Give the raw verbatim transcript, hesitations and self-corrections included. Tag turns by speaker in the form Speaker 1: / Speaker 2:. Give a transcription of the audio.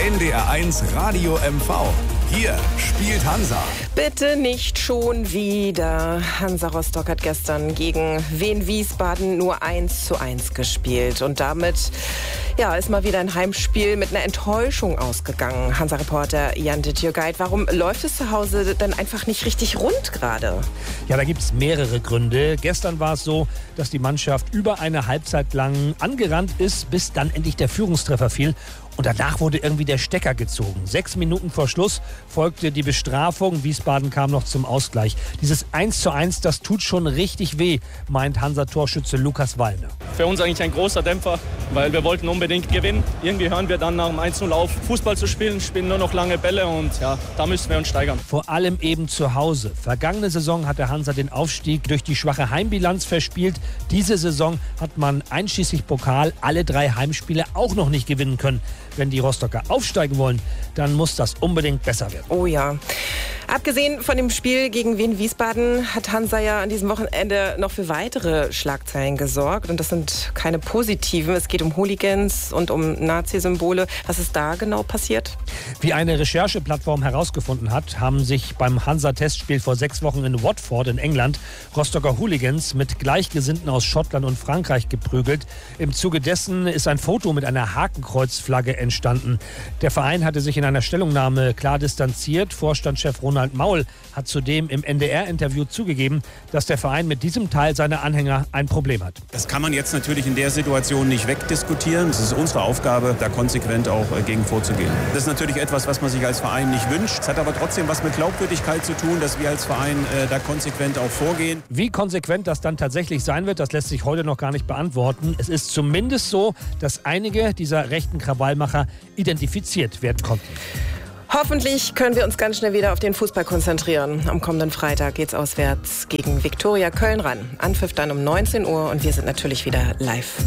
Speaker 1: N D R eins Radio M V. Hier spielt Hansa.
Speaker 2: Bitte nicht schon wieder. Hansa Rostock hat gestern gegen Wien Wiesbaden nur eins zu eins gespielt. Und damit ja, ist mal wieder ein Heimspiel mit einer Enttäuschung ausgegangen. Hansa-Reporter Jan Dittjürgeit, warum läuft es zu Hause dann einfach nicht richtig rund gerade?
Speaker 3: Ja, da gibt es mehrere Gründe. Gestern war es so, dass die Mannschaft über eine Halbzeit lang angerannt ist, bis dann endlich der Führungstreffer fiel. Und danach wurde irgendwie der Stecker gezogen. Sechs Minuten vor Schluss folgte die Bestrafung. Wiesbaden kam noch zum Ausgleich. Dieses eins zu eins, das tut schon richtig weh, meint Hansa-Torschütze Lukas Wallner.
Speaker 4: Für uns eigentlich ein großer Dämpfer, weil wir wollten unbedingt gewinnen. Irgendwie hören wir dann nach dem eins null auf, Fußball zu spielen, spielen nur noch lange Bälle und ja, da müssen wir uns steigern.
Speaker 3: Vor allem eben zu Hause. Vergangene Saison hat der Hansa den Aufstieg durch die schwache Heimbilanz verspielt. Diese Saison hat man einschließlich Pokal alle drei Heimspiele auch noch nicht gewinnen können. Wenn die Rostocker aufsteigen wollen, dann muss das unbedingt besser werden.
Speaker 2: Oh ja. Abgesehen von dem Spiel gegen Wien Wiesbaden hat Hansa ja an diesem Wochenende noch für weitere Schlagzeilen gesorgt. Und das sind keine positiven. Es geht um Hooligans und um Nazi-Symbole. Was ist da genau passiert?
Speaker 3: Wie eine Rechercheplattform herausgefunden hat, haben sich beim Hansa-Testspiel vor sechs Wochen in Watford in England Rostocker Hooligans mit Gleichgesinnten aus Schottland und Frankreich geprügelt. Im Zuge dessen ist ein Foto mit einer Hakenkreuzflagge entstanden. Der Verein hatte sich in einer Stellungnahme klar distanziert. Vorstandschef Ronald Maul hat zudem im N D R-Interview zugegeben, dass der Verein mit diesem Teil seiner Anhänger ein Problem hat.
Speaker 5: Das kann man jetzt natürlich in der Situation nicht wegdiskutieren. Es ist unsere Aufgabe, da konsequent auch gegen vorzugehen. Das ist natürlich etwas, was man sich als Verein nicht wünscht. Es hat aber trotzdem was mit Glaubwürdigkeit zu tun, dass wir als Verein äh, da konsequent auch vorgehen.
Speaker 3: Wie konsequent das dann tatsächlich sein wird, das lässt sich heute noch gar nicht beantworten. Es ist zumindest so, dass einige dieser rechten Krawallmacher identifiziert werden konnten.
Speaker 2: Hoffentlich können wir uns ganz schnell wieder auf den Fußball konzentrieren. Am kommenden Freitag geht's auswärts gegen Viktoria Köln ran. Anpfiff dann um neunzehn Uhr und wir sind natürlich wieder live.